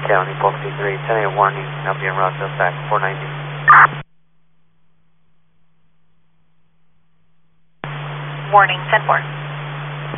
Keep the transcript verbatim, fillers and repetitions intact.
County, Bulk D three, ten eight warning, now being Rockville back, four ninety. Warning, ten four.